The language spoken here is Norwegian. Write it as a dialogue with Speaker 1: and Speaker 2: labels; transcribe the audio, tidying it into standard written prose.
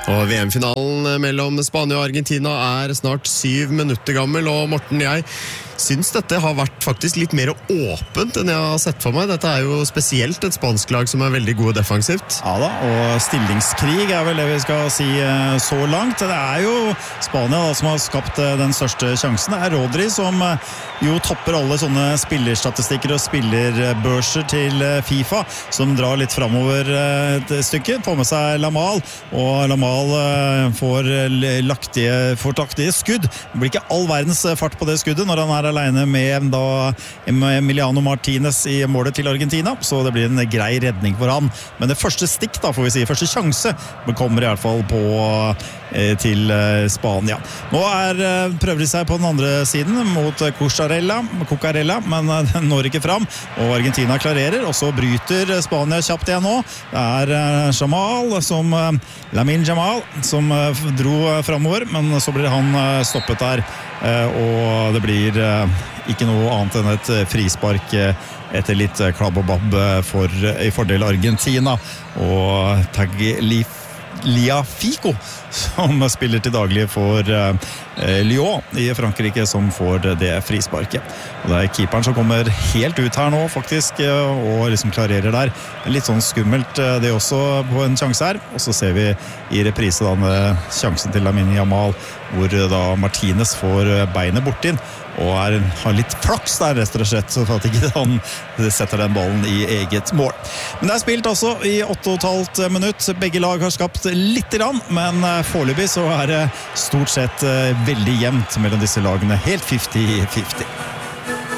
Speaker 1: Og VM-finalen mellom Spania og Argentina snart 7 minutter gammel, og Morten, jeg synes dette har vært faktisk litt mer åpent enn jeg har sett for meg. Dette jo spesielt et spansk lag som veldig gode defensivt.
Speaker 2: Ja da, og stillingskrig vel det vi skal si så langt. Det jo Spania da, som har skapt den største sjansen. Det Rodri som jo topper alle sånne spillerstatistikker og spillerbørser til FIFA, som drar litt fremover et stykke, får med seg Lamal, og Lamal får taktige skudd. Det blir ikke all verdens fart på det skuddet når han alene med da Emiliano Martinez i målet til Argentina, så det blir en grei redning for han. Men det første stikk da, får vi si, første sjanse, kommer i hvert fall på til Spania. Nå prøver de seg på den andre siden mot Cucurella, men den når ikke fram, og Argentina klarerer, og så bryter Spania kjapt igjen nå. Det Lamine Jamal som dro fremover, men så blir han stoppet der, og det blir ikke noe annet enn et frispark etter litt klabb og babb i fordel Argentina, og Tagliafico som spiller til daglig for Lyon i Frankrike, som får det frisparket. Og det keeperen som kommer helt ut her nå faktisk, og liksom klarerer der. Litt sånn skummelt det også på en sjanse her, og så ser vi i reprise da sjansen til Lamine Jamal, hvor da Martinez får beinet bort inn, og har litt flaks der rett og slett, så at ikke han setter den ballen i eget mål. Men det spilt altså i 8,5 minutt. Begge lag har skapt litt grann, men foreløpig så det stort sett veldig jevnt mellom disse lagene. Helt 50-50.